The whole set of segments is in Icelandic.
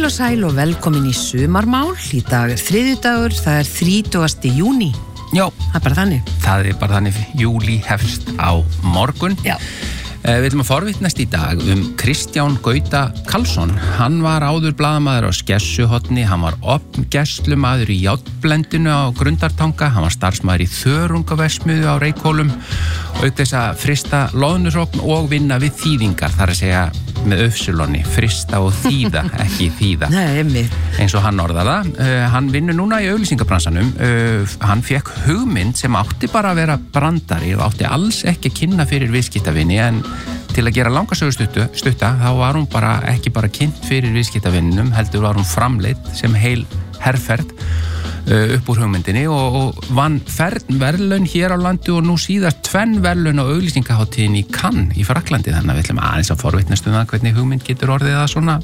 Heil og sæl og velkomin í sumarmál. Í dag þriðjudagur, það 30. júní. Já, það bara þannig. Það bara þannig, júlí hefst á morgun. Já. Við ætlum að forvitnast í dag Kristján Gauta Karlsson. Hann var áður blaðamaður á Skessuhorni, hann var gæslumaður í Járnblendinu á Grundartanga, hann var starfsmaður í Þörungaverksmiðju á Reykhólum, auk þess að frista loðnusókn og vinna við þýðingar, þar að segja með öfsulonni, frista og þýða, ekki þýða. Nei, eins og hann orðar það. Hann vinnur núna í auglýsingabransanum. Hann fekk hugmynd sem átti bara að vera brandari og átti alls ekki að kynna fyrir viðskiptavinni, en til að gera langasögu stutta þá var hún bara ekki bara kynnt fyrir viðskiptavinninum, heldur var hún framleidd sem heil herferð upp úr hugmyndinni og vann verðlaun hér á landi og nú síðast 2 verðlaun á auglýsingaháttíðinni í Cannes í Frakklandi. Þannig að við ætlum aðeins að forvitnast það hvernig hugmynd getur orðið að svona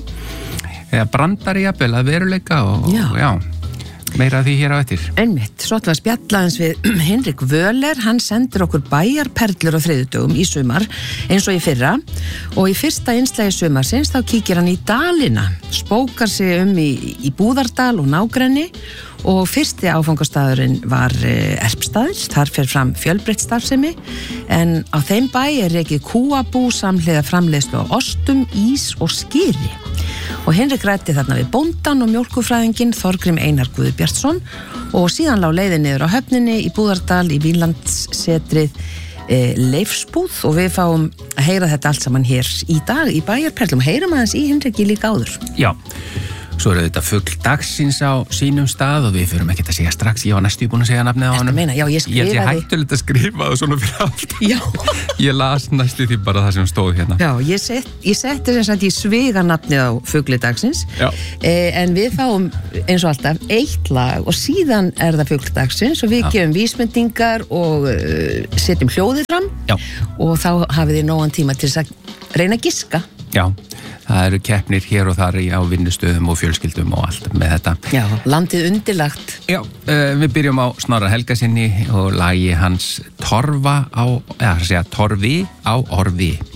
brandari jafnvel að veruleika og já, meira því hér á eftir. Einmitt, svo ætlum við að spjalla aðeins við Hinrik Völler. Hann sendir okkur bæjarperlur á þriðjudögum í sumar eins og í fyrra, og í fyrsta innslagi sumarsins þá kíkir hann í dalina, spókar sig í Búðardal og nágrenni, og fyrsti áfangastaðurinn var Erpstaðir. Þar fer fram fjölbreytt starfsemi, en á þeim bæ rekið kúabú samhliða framleiðslu á ostum, ís og skyri. Og Hinrik ræddi þarna við bóndan og mjólkufræðinginn Þorgrím Einar Guðbjartsson, og síðan lá leiðin niður á höfninni í Búðardal í Vínlandssetrið Leifsbúð, og við fáum að heyra þetta allt saman hér í dag í bæjarperlum. Heyrum aðeins í Hinriki líka áður. Já. Svo þetta fugl dagsins á sínum stað og við förum ekkert að segja strax, ég var næstu búin að segja nafnið á honum. Já, ég skrifaði. Ég hættulegt að skrifa það svona fyrir allt. Já. Ég las næstu því bara það sem stóð hérna. Já, ég setti sem sagt í sviga nafnið á fugli dagsins. Já. En við fáum eins og alltaf 1 lag og síðan það fugl dagsins, og við gefum vísbendingar og setjum hljóðið fram. Já. Og þá hafið þið nógan tíma til að reyna að giska. Já. Það eru keppnir hér og þar á vinnustöðum og fjölskyldum og allt með þetta. Já, landið undirlagt. Já, við byrjum á Snorra Helgasyni og lagi hans Torfi á Orfi.